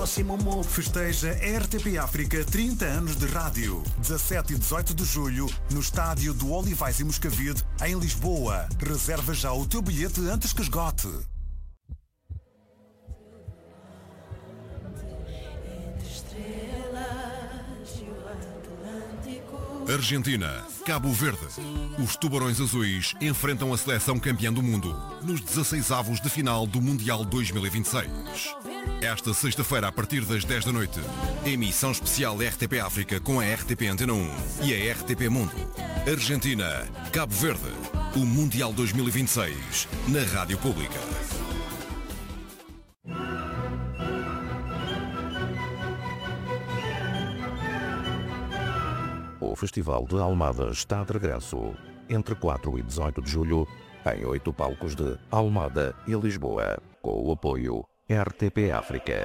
Próximo festeja RTP África 30 anos de rádio. 17 e 18 de julho, no estádio do Olivais e Moscavide, em Lisboa. Reserva já o teu bilhete antes que esgote. Argentina, Cabo Verde. Os Tubarões Azuis enfrentam a seleção campeã do mundo nos 16avos de final do Mundial 2026. Esta sexta-feira, a partir das 10 da noite, emissão especial RTP África com a RTP Antena 1 e a RTP Mundo. Argentina, Cabo Verde. O Mundial 2026 na Rádio Pública. O Festival de Almada está de regresso entre 4 e 18 de julho em 8 palcos de Almada e Lisboa, com o apoio RTP África.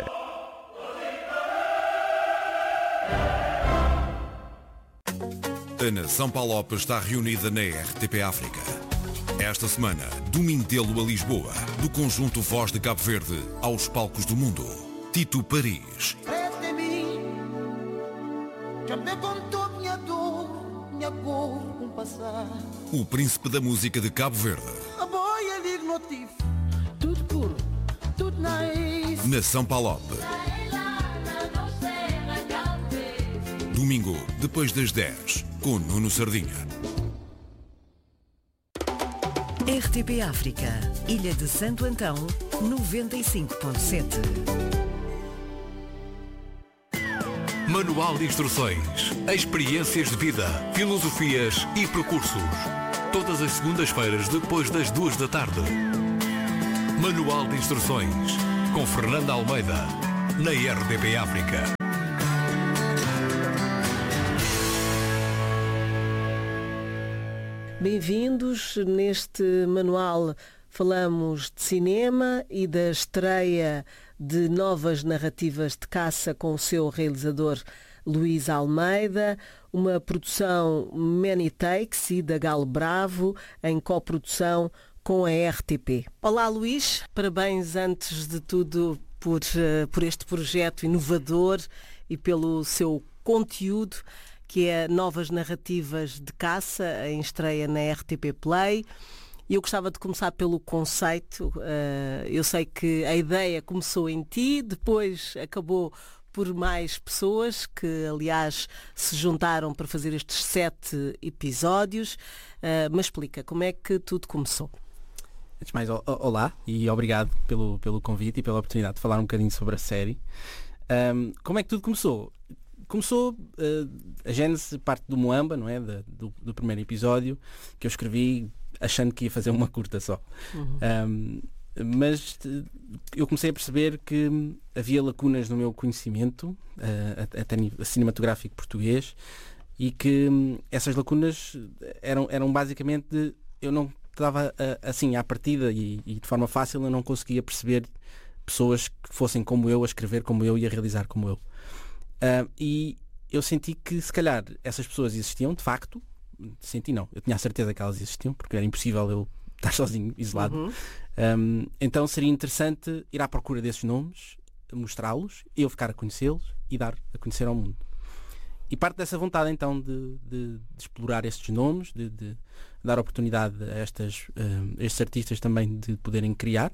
A nação Palop está reunida na RTP África. Esta semana, do Mindelo a Lisboa, do conjunto Voz de Cabo Verde aos palcos do mundo. Tito Paris. O príncipe da música de Cabo Verde. Nação Palop. Domingo, depois das 10, com Nuno Sardinha. RTP África, Ilha de Santo Antão, 95.7. Manual de instruções, experiências de vida, filosofias e percursos. Todas as segundas-feiras depois das 2 da tarde. Manual de instruções, com Fernanda Almeida, na RTP África. Bem-vindos. Neste manual falamos de cinema e da estreia de novas narrativas de caça com o seu realizador Luís Almeida, uma produção Many Takes e da Galo Bravo, em coprodução com a RTP. Olá Luís, parabéns antes de tudo por este projeto inovador e pelo seu conteúdo, que é Novas Narrativas de Caça, em estreia na RTP Play. E eu gostava de começar pelo conceito. Eu sei que a ideia começou em ti, depois acabou por mais pessoas que, aliás, se juntaram para fazer estes 7 episódios. Mas explica, como é que tudo começou? Antes de mais, olá e obrigado pelo convite e pela oportunidade de falar um bocadinho sobre a série. Como é que tudo começou? Começou a gênese parte do Moamba, não é? Do primeiro episódio, que eu escrevi achando que ia fazer uma curta só. Mas eu comecei a perceber que havia lacunas no meu conhecimento, até cinematográfico português, e que essas lacunas eram basicamente de eu não estava assim à partida e de forma fácil eu não conseguia perceber pessoas que fossem como eu, a escrever como eu e a realizar como eu. E eu senti que se calhar essas pessoas existiam, de facto. Senti não, eu tinha a certeza que elas existiam, porque era impossível eu estar sozinho, isolado. Então seria interessante ir à procura desses nomes, mostrá-los, eu ficar a conhecê-los e dar a conhecer ao mundo. E parte dessa vontade então de explorar estes nomes, de dar oportunidade a estes artistas também de poderem criar,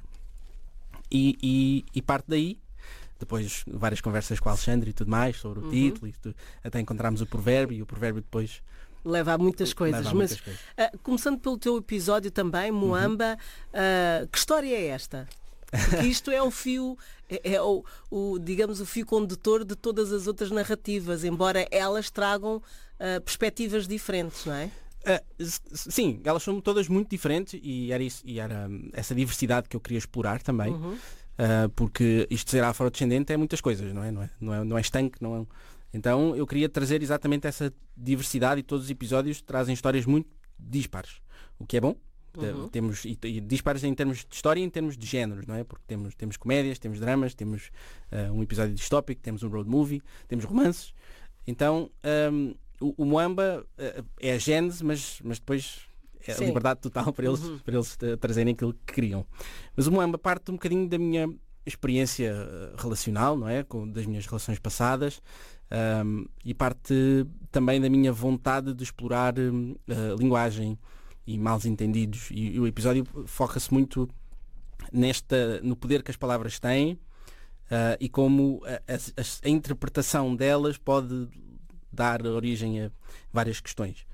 e parte daí. Depois várias conversas com o Alexandre e tudo mais sobre o título, até encontrarmos o provérbio, e o provérbio depois leva a muitas coisas. Começando pelo teu episódio também, Moamba, que história é esta? Porque isto é o fio, digamos, o fio condutor de todas as outras narrativas, embora elas tragam perspectivas diferentes, não é? Sim, elas são todas muito diferentes e era essa diversidade que eu queria explorar também. Porque isto de ser afrodescendente é muitas coisas, não é estanque, não é. Então eu queria trazer exatamente essa diversidade, e todos os episódios trazem histórias muito dispares, o que é bom. Temos e dispares em termos de história e em termos de géneros, não é? Porque temos comédias, temos dramas, temos um episódio distópico, temos um road movie, temos romances. Então o Moamba é a gênese, mas depois é a liberdade total para eles trazerem aquilo que queriam. Mas o Moamba parte um bocadinho da minha experiência relacional, não é? Das minhas relações passadas, e parte também da minha vontade de explorar a linguagem e mal entendidos. E o episódio foca-se muito no poder que as palavras têm, e como a interpretação delas pode dar origem a várias questões.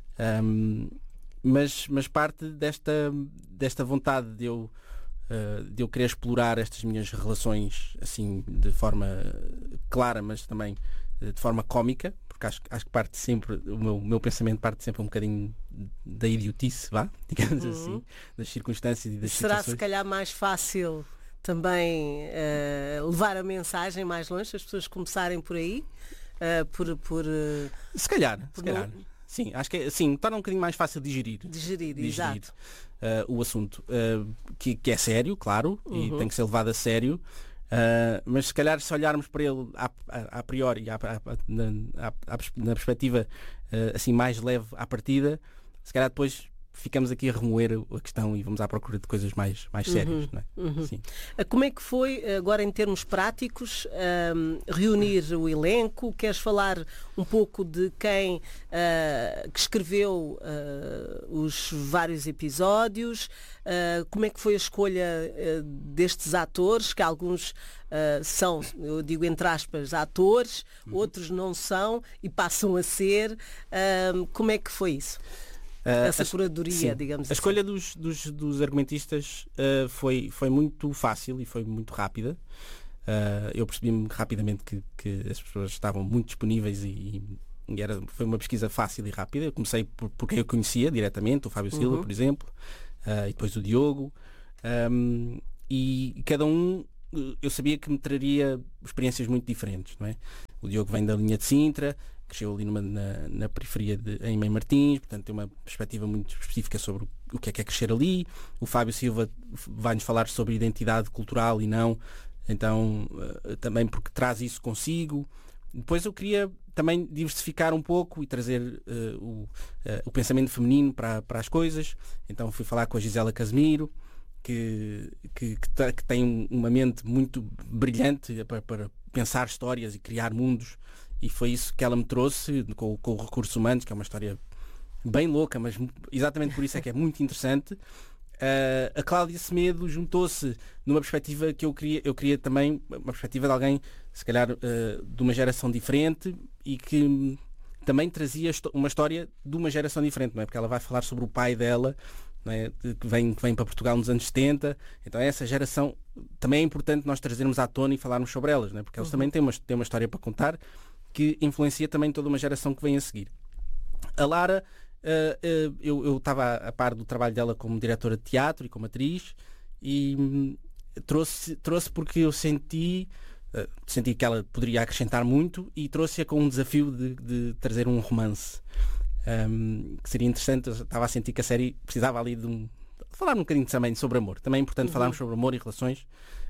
Mas parte desta vontade de eu querer explorar estas minhas relações assim de forma clara, mas também de forma cómica, porque acho que parte sempre, o meu pensamento parte sempre um bocadinho da idiotice, digamos assim, das circunstâncias e das situações. Será se calhar mais fácil também levar a mensagem mais longe, as pessoas começarem por aí? Se calhar. Sim, acho que torna um bocadinho mais fácil digerir exato. O assunto, que é sério, claro, e tem que ser levado a sério, mas se calhar se olharmos para ele a priori, na perspectiva assim mais leve à partida, se calhar depois ficamos aqui a remoer a questão e vamos à procura de coisas mais sérias. Não é? Sim. Como é que foi, agora em termos práticos, reunir o elenco? Queres falar um pouco de quem que escreveu os vários episódios? Como é que foi a escolha destes atores, que alguns são, eu digo entre aspas, atores, outros não são e passam a ser. Como é que foi isso? Essa curadoria, digamos assim. A escolha dos argumentistas foi muito fácil e foi muito rápida. Eu percebi-me rapidamente que as pessoas estavam muito disponíveis e foi uma pesquisa fácil e rápida. Eu comecei por quem eu conhecia diretamente, o Fábio Silva, por exemplo, e depois o Diogo. E cada um, eu sabia que me traria experiências muito diferentes, não é? O Diogo vem da linha de Sintra, cresceu ali na periferia em Mãe Martins, portanto tem uma perspectiva muito específica sobre o que é crescer ali. O Fábio Silva vai-nos falar sobre identidade cultural e não, então também porque traz isso consigo. Depois eu queria também diversificar um pouco e trazer o pensamento feminino para as coisas, então fui falar com a Gisela Casemiro, que tem uma mente muito brilhante para pensar histórias e criar mundos. E foi isso que ela me trouxe com o Recursos Humanos, que é uma história bem louca, mas exatamente por isso é que é muito interessante. A Cláudia Semedo juntou-se numa perspectiva que eu queria também, uma perspectiva de alguém, se calhar, de uma geração diferente e que também trazia uma história de uma geração diferente, não é? Porque ela vai falar sobre o pai dela, não é? que vem para Portugal nos anos 70, então essa geração também é importante nós trazermos à tona e falarmos sobre elas, não é? Porque eles também têm uma história para contar que influencia também toda uma geração que vem a seguir. A Lara, eu estava a par do trabalho dela como diretora de teatro e como atriz e trouxe porque eu senti que ela poderia acrescentar muito e trouxe-a com um desafio de trazer um romance, que seria interessante. Eu estava a sentir que a série precisava ali de falar um bocadinho também sobre amor. Também é importante falarmos sobre amor e relações.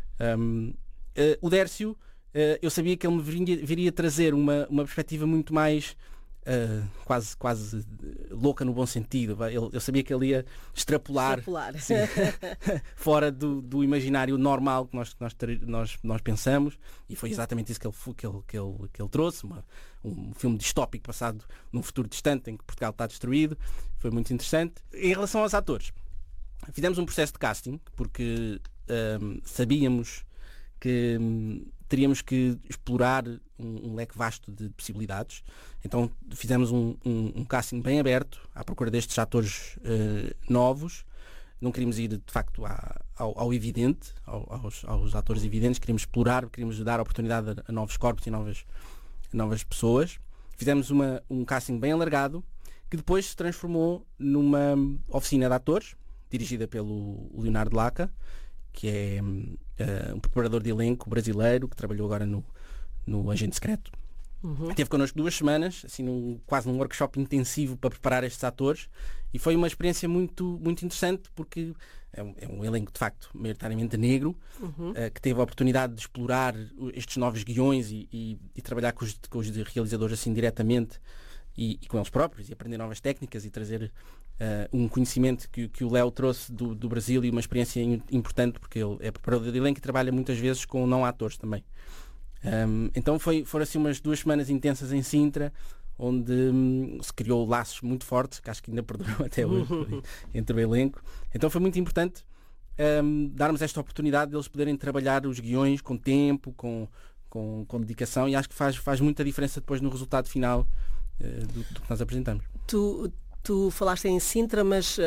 O Dércio, eu sabia que ele me viria trazer uma perspectiva muito mais quase louca no bom sentido. Eu sabia que ele ia extrapolar. Sim, fora do imaginário normal que nós pensamos, e foi exatamente isso que ele trouxe, um filme distópico passado num futuro distante em que Portugal está destruído. Foi muito interessante. Em relação aos atores, fizemos um processo de casting porque sabíamos que teríamos que explorar um leque vasto de possibilidades. Então fizemos um casting bem aberto à procura destes atores novos. Não queríamos ir de facto ao evidente, aos atores evidentes. Queríamos explorar, queríamos dar oportunidade a novos corpos e novas pessoas. Fizemos um casting bem alargado que depois se transformou numa oficina de atores dirigida pelo Leonardo Laca, que é um preparador de elenco brasileiro que trabalhou agora no Agente Secreto. Esteve connosco 2 semanas, assim, quase num workshop intensivo para preparar estes atores, e foi uma experiência muito, muito interessante porque é um elenco de facto maioritariamente negro, que teve a oportunidade de explorar estes novos guiões e trabalhar com os realizadores assim diretamente e com eles próprios, e aprender novas técnicas e trazer um conhecimento que o Léo trouxe do Brasil, e uma experiência importante, porque ele é preparador de elenco e trabalha muitas vezes com não atores também. Então foram assim umas 2 semanas intensas em Sintra, onde se criou laços muito fortes, que acho que ainda perduram até hoje, entre o elenco. Então foi muito importante darmos esta oportunidade deles poderem trabalhar os guiões com tempo, com dedicação, e acho que faz muita diferença depois no resultado final do que nós apresentamos. Tu falaste em Sintra, mas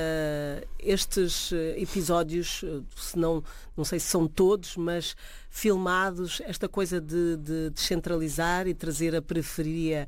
estes episódios, não sei se são todos, mas filmados, esta coisa de descentralizar e trazer a periferia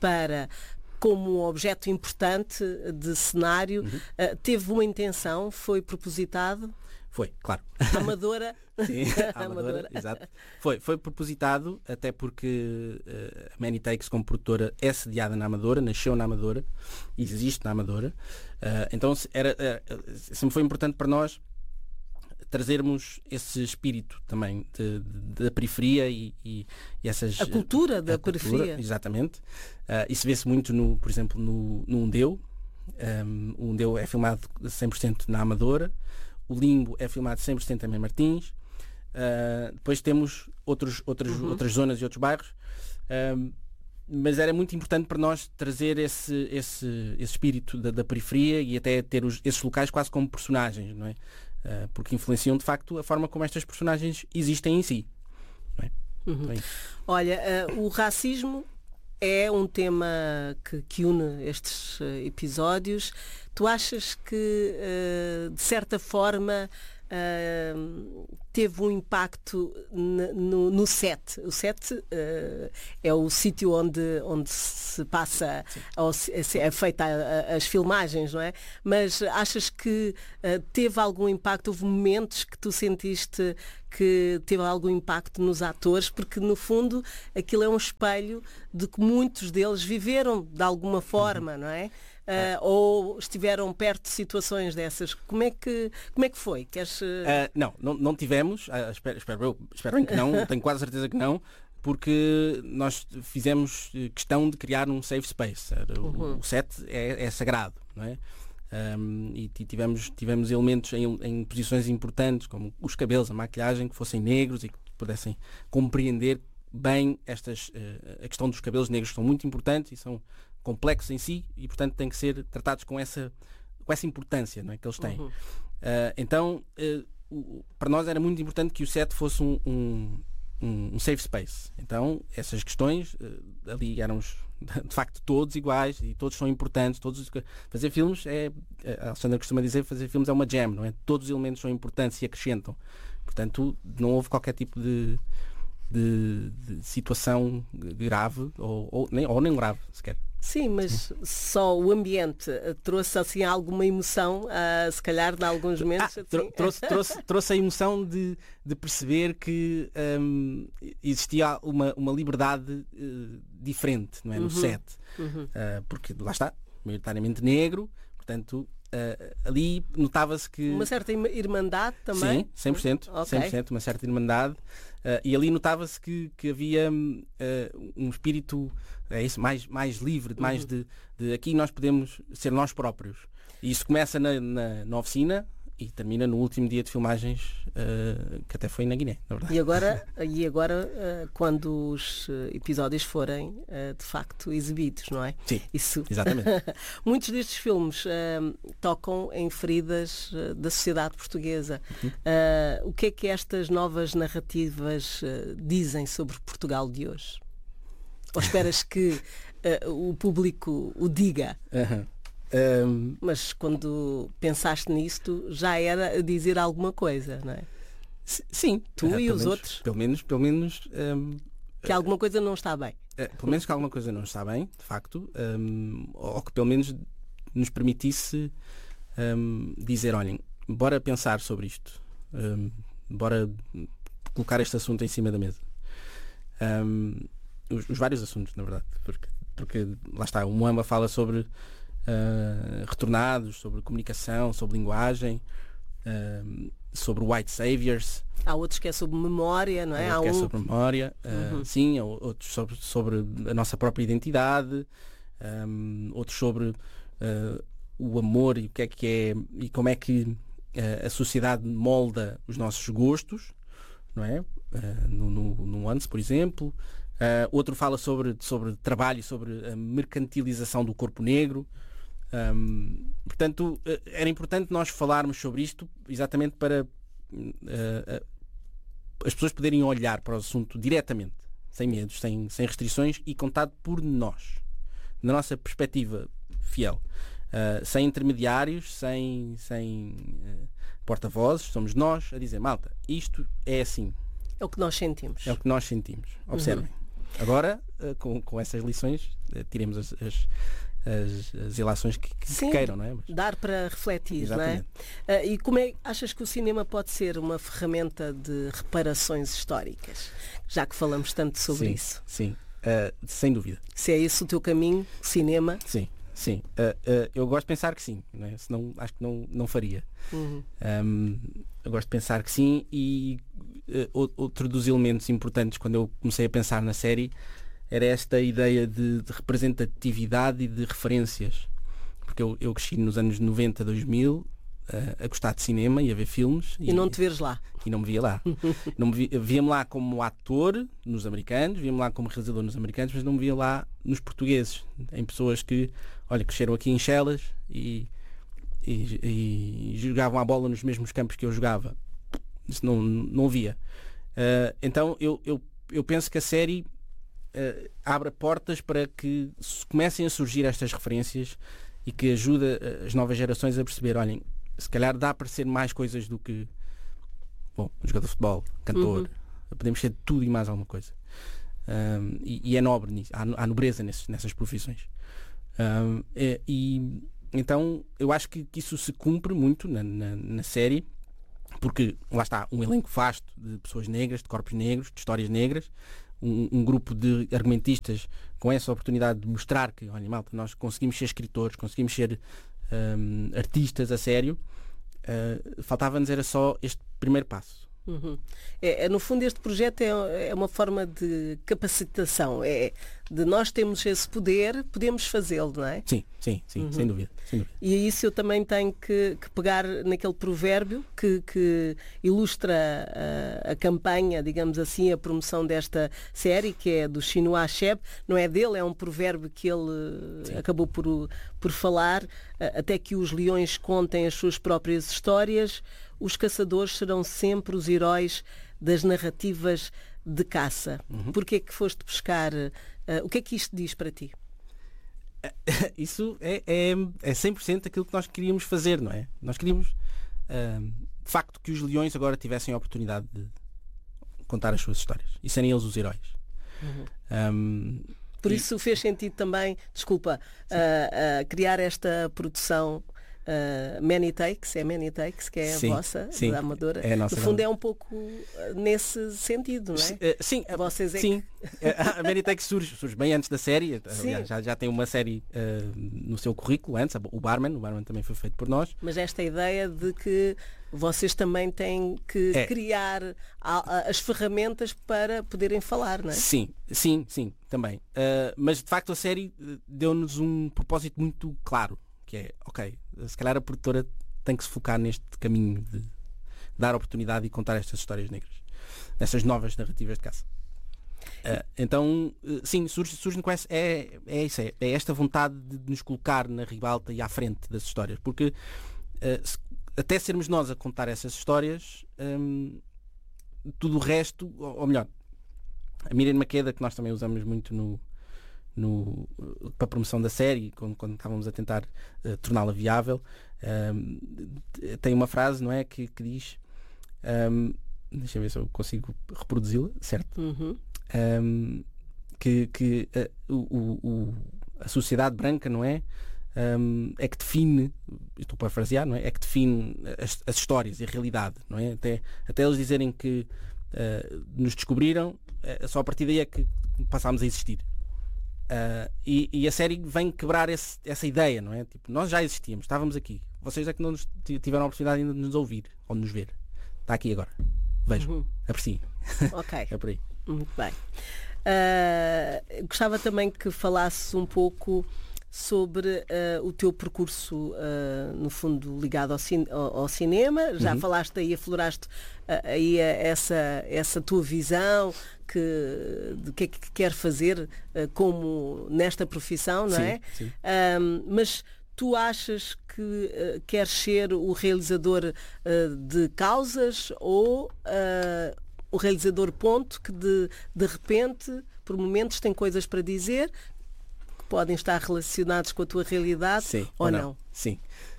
como um objeto importante de cenário, teve uma intenção, foi propositado? Foi, claro. Amadora? Sim, amadora, exato. Foi propositado, até porque a Many Takes, como produtora, é sediada na Amadora, nasceu na Amadora, existe na Amadora. Então sempre foi importante para nós trazermos esse espírito também da periferia e essas... A cultura da periferia. Exatamente. Isso vê-se muito, por exemplo, no Undeu. O Undeu é filmado 100% na Amadora. O Limbo é filmado 100% em Mem Martins. Depois temos outras zonas e outros bairros. Mas era muito importante para nós trazer esse espírito da periferia e até ter esses locais quase como personagens, não é? Porque influenciam de facto a forma como estas personagens existem em si. Não é? Olha, o racismo é um tema que une estes episódios. Tu achas que, de certa forma, teve um impacto no set? O set é o sítio onde se passa, é feita as filmagens, não é? Mas achas que teve algum impacto? Houve momentos que tu sentiste que teve algum impacto nos atores? Porque, no fundo, aquilo é um espelho de que muitos deles viveram de alguma forma, não é? Ou estiveram perto de situações dessas. Como é que foi? Queres... Não tivemos, espero bem que não, tenho quase certeza que não, porque nós fizemos questão de criar um safe space. O set é sagrado, não é? E tivemos elementos em posições importantes, como os cabelos, a maquilhagem, que fossem negros e que pudessem compreender bem a questão dos cabelos negros, que são muito importantes e são complexos em si, e portanto têm que ser tratados com essa importância, não é, que eles têm. Então para nós era muito importante que o set fosse um safe space. Então essas questões ali éramos de facto todos iguais e todos são importantes. Fazer filmes a Alexandra costuma dizer, fazer filmes é uma jam, não é? Todos os elementos são importantes e acrescentam. Portanto não houve qualquer tipo de situação grave ou nem grave sequer. Sim, mas só o ambiente trouxe assim alguma emoção, se calhar, em alguns momentos. Trouxe a emoção de perceber que existia uma liberdade diferente, não é, no set. Porque lá está, maioritariamente negro, portanto ali notava-se que... Uma certa irmandade também? Sim, 100%, okay. 100%, uma certa irmandade. E ali notava-se que havia um espírito mais livre, mais de aqui nós podemos ser nós próprios. E isso começa na oficina e termina no último dia de filmagens, que até foi na Guiné, na verdade. E agora quando os episódios forem de facto exibidos, não é? Sim, isso. Exatamente. Muitos destes filmes tocam em feridas da sociedade portuguesa. O que é que estas novas narrativas dizem sobre Portugal de hoje? Ou esperas que o público o diga? Mas quando pensaste nisto já era a dizer alguma coisa, não é? Sim. Tu e os outros. Pelo menos que alguma coisa não está bem. Pelo menos que alguma coisa não está bem, de facto, ou que pelo menos nos permitisse dizer, olhem, bora pensar sobre isto, bora colocar este assunto em cima da mesa. Os vários assuntos, na verdade, porque lá está, o Muamba fala sobre retornados, sobre comunicação, sobre linguagem, sobre white saviors. Há outros que é sobre memória, não é? Há outros que é sobre memória, sim, há outros sobre a nossa própria identidade, outros sobre o amor e o que é e como é que a sociedade molda os nossos gostos, não é? No Once, por exemplo. Outro fala sobre trabalho, sobre a mercantilização do corpo negro. Portanto, era importante nós falarmos sobre isto exatamente para as pessoas poderem olhar para o assunto diretamente, sem medos, sem restrições e contado por nós, na nossa perspectiva fiel, sem intermediários, sem porta-vozes. Somos nós a dizer: malta, isto é assim. É o que nós sentimos. É o que nós sentimos. Observem. Agora, com essas lições, tiremos as ilações que queiram, não é? Mas dar para refletir, exatamente. Não é? E como achas que o cinema pode ser uma ferramenta de reparações históricas? Já que falamos tanto sobre isso. Sim, sem dúvida. Se é esse o teu caminho, cinema? Sim. Eu gosto de pensar que sim, não é? Senão acho que não faria. Eu gosto de pensar que sim, e outro dos elementos importantes quando eu comecei a pensar na série era esta ideia de representatividade e de referências. Porque eu cresci nos anos 90, 2000, a gostar de cinema e a ver filmes. E não te veres lá. E não me via lá. Via-me lá como ator nos americanos, via-me lá como realizador nos americanos, mas não me via lá nos portugueses. Em pessoas que, cresceram aqui em Chelas e jogavam a bola nos mesmos campos que eu jogava. Isso não via. Então eu penso que a série abre portas para que comecem a surgir estas referências e que ajuda as novas gerações a perceber: olhem, se calhar dá para ser mais coisas do que jogador de futebol, cantor. Podemos ser tudo e mais alguma coisa. E é nobre nisso. Há nobreza nessas profissões. Então eu acho que isso se cumpre muito na série, porque lá está um elenco vasto de pessoas negras, de corpos negros, de histórias negras, um grupo de argumentistas com essa oportunidade de mostrar que, olha, malta, nós conseguimos ser escritores, conseguimos ser artistas a sério. Faltava-nos era só este primeiro passo. No fundo, este projeto é uma forma de capacitação, de nós temos esse poder, podemos fazê-lo, não é? Sim, sem dúvida. E a isso eu também tenho que pegar naquele provérbio que ilustra a campanha, digamos assim, a promoção desta série, que é do Chinua Achebe. Não é dele, é um provérbio que ele acabou por falar: até que os leões contem as suas próprias histórias, os caçadores serão sempre os heróis das narrativas de caça. Porquê é que foste pescar? O que é que isto diz para ti? Isso é 100% aquilo que nós queríamos fazer, não é? Nós queríamos, de facto, que os leões agora tivessem a oportunidade de contar as suas histórias e serem eles os heróis. Por isso fez sentido também, criar esta produção Many Takes, que é a vossa, da Amadora. É a nossa, no fundo é um pouco nesse sentido, não é? Sim, vocês sim. A Many Takes surge bem antes da série. Já tem uma série no seu currículo antes, o Barman também foi feito por nós. Mas esta ideia de que vocês também têm que criar as ferramentas para poderem falar, não é? Sim, também. Mas de facto a série deu-nos um propósito muito claro, que é, se calhar a produtora tem que se focar neste caminho de dar oportunidade e contar estas histórias negras, estas novas narrativas de caça. Então, sim, surge com essa, é esta vontade de nos colocar na ribalta e à frente das histórias, porque até sermos nós a contar essas histórias, tudo o resto, ou melhor, a Miriam Maqueda, que nós também usamos muito para a promoção da série, quando estávamos a tentar torná-la viável, tem uma frase, não é, que diz, deixa eu ver se eu consigo reproduzi-la, certo? Que a sociedade branca, não é, é que define, estou para parafrasear, não é, é que define as histórias e a realidade, não é? Até eles dizerem que nos descobriram, só a partir daí é que passámos a existir. E a série vem quebrar essa ideia, não é? Tipo, nós já existíamos, estávamos aqui. Vocês é que não tiveram a oportunidade ainda de nos ouvir ou de nos ver. Está aqui agora. Vejam, apreciem. Ok. É por aí. Muito bem. Gostava também que falasses um pouco sobre o teu percurso, no fundo, ligado ao cinema. Já falaste aí, afloraste aí essa tua visão de que é que quer fazer como nesta profissão, não é? Sim. Mas tu achas que queres ser o realizador de causas ou o realizador ponto que de repente, por momentos, tem coisas para dizer que podem estar relacionados com a tua realidade, Sim, ou não? Sim.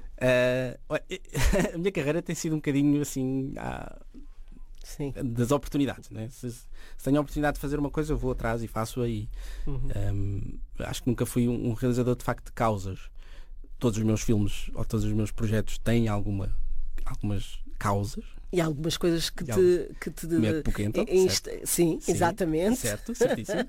A minha carreira tem sido um bocadinho assim Sim. das oportunidades, né? Se tenho a oportunidade de fazer uma coisa, eu vou atrás e faço aí. Acho que nunca fui um realizador de facto de causas. Todos os meus filmes ou todos os meus projetos têm algumas causas. E algumas coisas que te me apoquentam, sim, exatamente. Certo, certíssimo.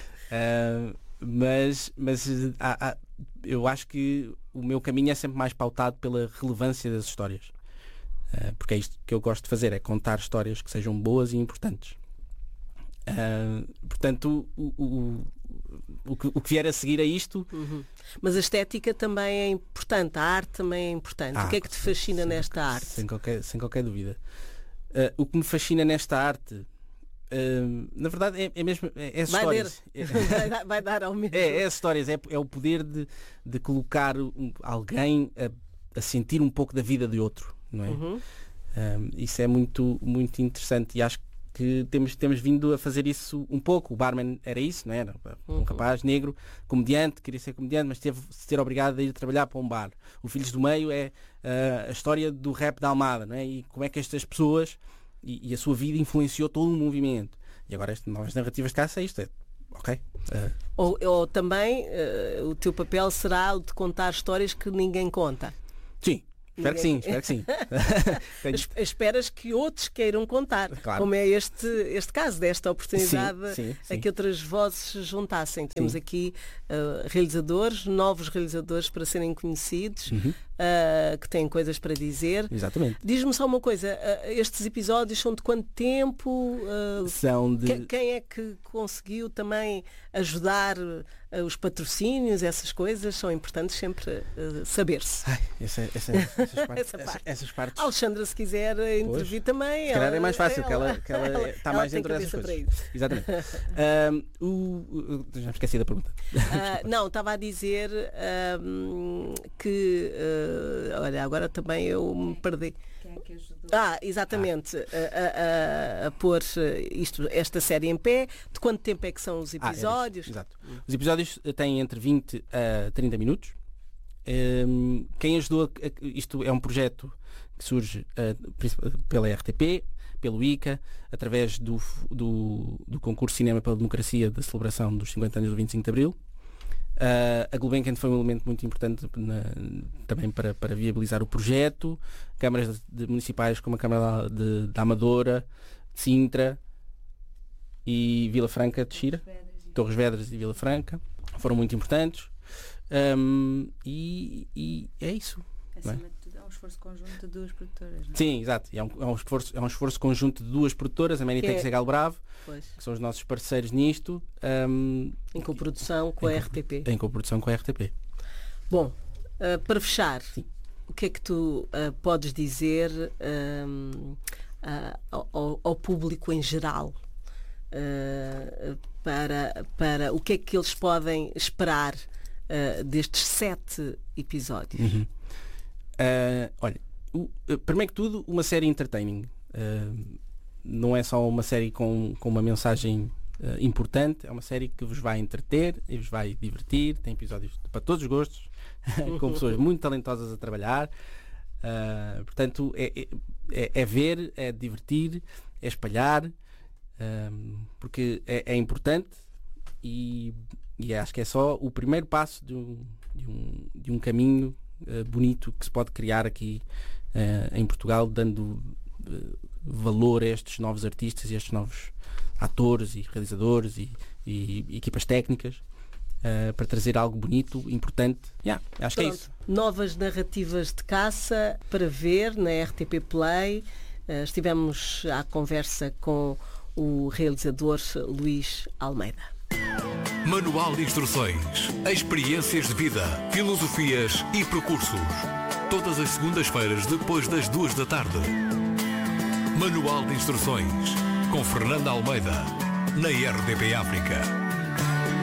Mas eu acho que o meu caminho é sempre mais pautado pela relevância das histórias. Porque é isto que eu gosto de fazer, é contar histórias que sejam boas e importantes. Portanto, o que vier a seguir a isto... Mas a estética também é importante, a arte também é importante. O que é que te fascina nesta arte? Sem qualquer dúvida. O que me fascina nesta arte, na verdade, é mesmo as histórias. Vai dar ao mesmo. As histórias, é o poder de colocar alguém a sentir um pouco da vida de outro, não é? Isso é muito, muito interessante e acho que temos vindo a fazer isso um pouco. O Barman era isso, não era? Um rapaz negro, comediante, queria ser comediante, mas teve de ser obrigado a ir trabalhar para um bar. O Filhos do Meio é a história do rap da Almada, não é? E como é que estas pessoas e a sua vida influenciou todo um movimento. E agora estas novas narrativas de caça é isto. Ok? Ou também o teu papel será o de contar histórias que ninguém conta. Sim. Espero que sim. Esperas que outros queiram contar, claro. Como é este caso, desta oportunidade sim. a que outras vozes se juntassem. Temos aqui novos realizadores para serem conhecidos, que têm coisas para dizer. Exatamente. Diz-me só uma coisa, estes episódios são de quanto tempo? São de... Quem é que conseguiu também ajudar os patrocínios, essas coisas são importantes sempre saber-se. Essas partes. Alexandra, se quiser intervir também. Se calhar é mais fácil, que ela está mais dentro dessas coisas. Exatamente. Já me esqueci da pergunta. Não, estava a dizer que olha, agora também eu me perdi. Quem é que ajudou? Exatamente. A pôr esta série em pé. De quanto tempo é que são os episódios? Exato. Os episódios têm entre 20 a 30 minutos. Quem ajudou isto é um projeto que surge pela RTP, pelo ICA, através do concurso Cinema pela Democracia da celebração dos 50 anos do 25 de Abril. A Gulbenkian foi um elemento muito importante também para viabilizar o projeto. Câmaras municipais como a Câmara da Amadora, de Sintra e Vila Franca de Xira, Torres Vedras e Vila Franca foram muito importantes. E é isso. Acima de tudo, é um esforço conjunto de duas produtoras, não é? Sim, exato. É um esforço conjunto de duas produtoras, a Manitex e a Galo Bravo, que são os nossos parceiros nisto. Em coprodução com a RTP. Em coprodução com a RTP. Bom, para fechar, sim, o que é que tu podes dizer ao público em geral? Para o que é que eles podem esperar destes 7 episódios? Olha, primeiro que tudo, uma série entertaining. Não é só uma série com uma mensagem importante, é uma série que vos vai entreter e vos vai divertir. Tem episódios para todos os gostos, com pessoas muito talentosas a trabalhar. Portanto, é ver, é divertir, é espalhar, porque é importante e acho que é só o primeiro passo de um caminho bonito que se pode criar aqui em Portugal, dando valor a estes novos artistas e a estes novos atores e realizadores e equipas técnicas, para trazer algo bonito, importante. Acho que é isso. Novas narrativas de caça para ver na RTP Play. Estivemos à conversa com o realizador Luís Almeida. Manual de instruções, experiências de vida, filosofias e percursos. Todas as segundas-feiras depois das 2 da tarde. Manual de instruções com Fernanda Almeida na RDP África.